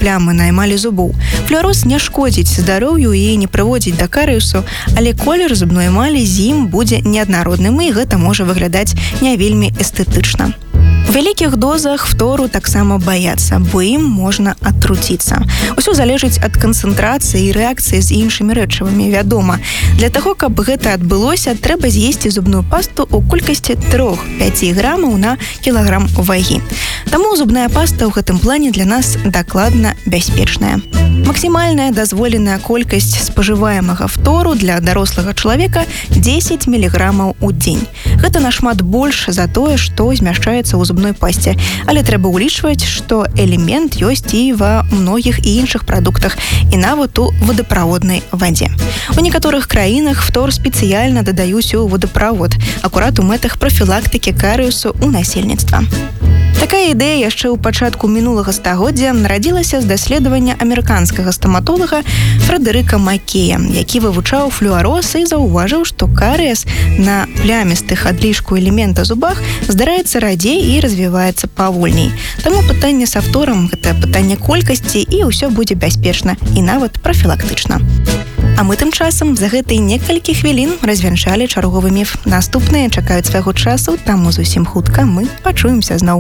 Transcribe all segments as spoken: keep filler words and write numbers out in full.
плямы на эмалі зубоў. Флюароз не шкодзіць здароўю і не прыводзіць да карыусу, але колер зубной эмалі з ім будзе неаднародным, і гэта можа выглядаць не вельмі эстэтычна. У вялікіх дозах фтору таксама баяцца, бо ім можна атруціцца. Усё залежыць ад канцэнтрацыі і рэакцыі з іншымі рэчывамі, вядома. Для таго, каб гэта адбылося, трэба з'есці зубную пасту ў колькасці тры-пяць грамаў на кілаграм вагі. Таму зубная паста ў гэтым плане для нас дакладна бяспечная. Максімальная дазволеная колькасць спажываемага фтору для дарослага чалавека дзесяць міліграмаў у дзень. Гэта нашмат больш за тое, што змяшчаецца ў зубной пасце, але трэба ўлічваць, што элемент ёсць і ва многіх і іншых прадуктах, і нават у водаправоднай вадзе. У некаторых краінах фтор спецыяльна дадаюць у водаправод, акурат у мэтах прафілактыкі карыусу ў насельніцтва. Такая ідэя яшчэ ў пачатку мінулага стагоддзя нарадзілася з даследавання амерыканскага стаматолага Фрэдэрыка Маккея, які вывучаў флюароз і заўважыў, што карыес на плямістых адлішку элемента зубах здараецца радзей і развіваецца павольней. Таму пытанне са фторам – гэта пытанне колькасці, і ўсё будзе бяспечна і нават прафілактычна. А мы тым часам за гэтыя некалькі хвілін развянчалі чарговы міф. Наступныя чакаюць свайго часу, таму зусім хутка мы пачуемся зноў.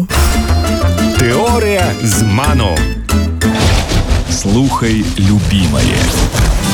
Тэорыя зману. Слухай, любімае.